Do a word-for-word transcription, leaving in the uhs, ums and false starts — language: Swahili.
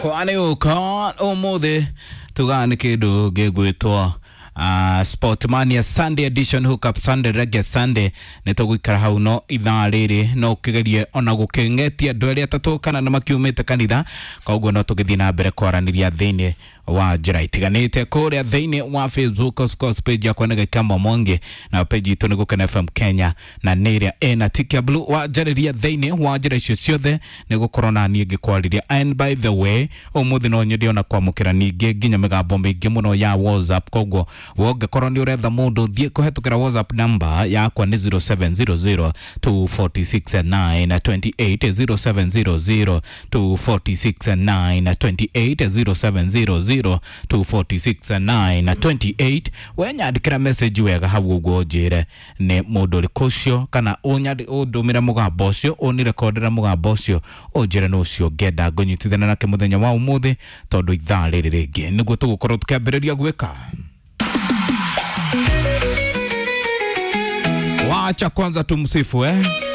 Kwani uko umuthi tugani kindu gigwitwo Uh, Sportmania Sunday edition hookup Sunday reggae Sunday nitugwikara hau no ithaa riri no kigerie ona gukengetia andu aria tatukana na makiumite kanitha koguo no tugithii na mbere kwaraniria thiini wa njira itiganite kuria thiini wa Facebook scores page yakwa nega kama monge na page itu ni Gukena F M Kenya na niria ena tikia blue wa njariria thiini wa njira icio ciothe ni gukorona nie ngikwariria. And by the way umuthi no nyundi ona kwamukira ningi nginya migambo mingi muno ya WhatsApp koguo woge koroni uretha mundu thie kuhetukira WhatsApp number yakwa ni zero seven zero zero two four six nine two eight zero seven zero zero two four six nine two eight zero seven zero zero two four six nine two eight wenya andikira message wega hau uguo njire ni mundu rikucio kana unyadi udumira mugambo ucio unirekordera mugambo ucio unjire no ucio ngenda ngunyitithana nake muthenya wa umuthi tondu ithaa riri ringi niguo tugukorwo tukiambiriria gwika. Wacha kwanza tumsifu eh